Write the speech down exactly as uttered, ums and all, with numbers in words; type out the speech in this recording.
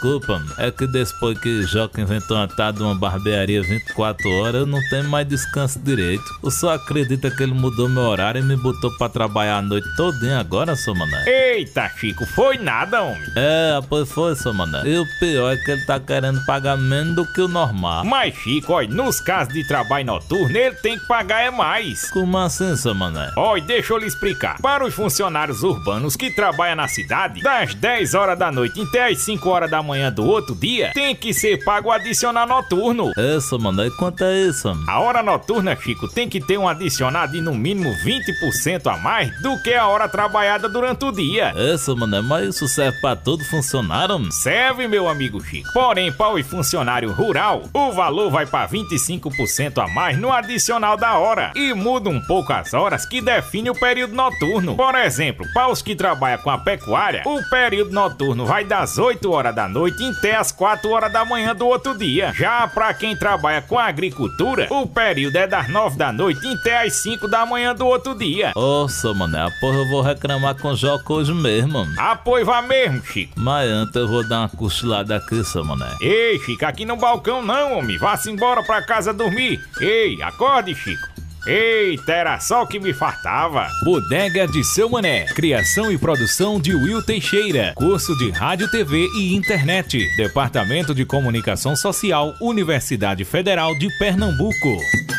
desculpa, é que depois que Joca inventou uma tal de uma barbearia vinte e quatro horas, eu não tenho mais descanso direito. O senhor acredita que ele mudou meu horário e me botou pra trabalhar a noite todinha agora, seu mané? Eita, Chico, foi nada, homem. É, pois foi, seu mané. E o pior é que ele tá querendo pagar menos do que o normal. Mas, Chico, olha, nos casos de trabalho noturno, ele tem que pagar é mais. Como assim, seu mané? Olha, deixa eu lhe explicar. Para os funcionários urbanos que trabalham na cidade, das dez horas da noite até as cinco horas da manhã do outro dia, tem que ser pago o adicional noturno. É, seu mané, e quanto é isso, mano? A hora noturna, Chico, tem que ter um adicional de no mínimo vinte por cento a mais do que a hora trabalhada durante o dia. É, seu mané, mas isso serve pra todo funcionário, mano? Serve, meu amigo Chico. Porém, para o funcionário rural, o valor vai para vinte e cinco por cento a mais no adicional da hora e muda um pouco as horas que define o período noturno. Por exemplo, para os que trabalham com a pecuária, o período noturno vai das oito horas da noite até as quatro horas da manhã do outro dia. Já para quem trabalha com a agricultura, o período é das nove da noite até as cinco da manhã do outro dia. Ô, seu mané, a porra eu vou reclamar com o Joca hoje mesmo, mano. Apoio vá mesmo, Chico. Mas antes eu vou dar uma cochilada aqui, seu mané. Ei, Chico, aqui no balcão não, homem. Vá-se embora pra casa dormir. Ei, acorde, Chico. Eita, era só o que me faltava. Bodega de Seu Mané. Criação e produção de Will Teixeira. Curso de Rádio, T V e Internet. Departamento de Comunicação Social, Universidade Federal de Pernambuco.